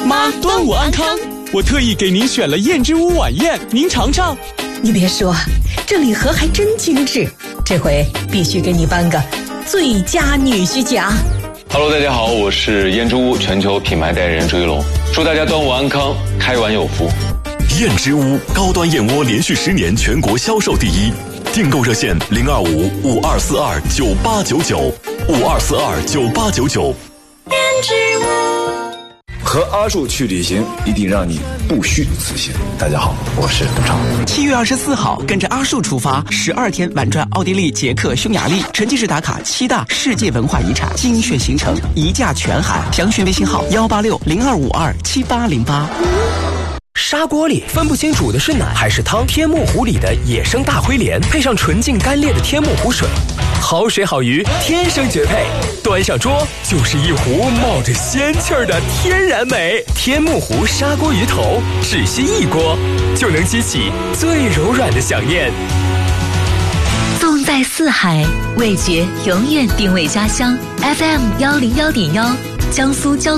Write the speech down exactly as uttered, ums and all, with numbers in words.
妈，端午安康！我特意给您选了燕之屋晚宴，您尝尝。 你别说，这礼盒还真精致，这回必须给你颁个最佳女婿奖。 Hello， 大家好，我是燕之屋全球品牌代言人朱一龙，祝大家端午安康，开碗有福。 燕之屋高端燕窝连续十年全国销售第一，订购热线零二五五二四二九八九九五二四二九八九九。 燕之屋。 和阿树去旅行，一定让你不虚此行。大家好，我是董超。 七月二十四号，跟着阿树出发，十二天玩转奥地利、捷克、匈牙利，沉浸式打卡七大世界文化遗产，精选行程，一价全含。详询微信号幺八六零二五二七八零八。 砂锅里分不清煮的是奶还是汤，天目湖里的野生大灰鲢配上纯净干裂的天目湖水，好水好鱼天生绝配，端上桌就是一壶冒着仙气儿的天然美。天目湖砂锅鱼头，只需一锅就能激起最柔软的想念。 纵在四海，味觉永远定位家乡。F M 幺零幺点幺，江苏交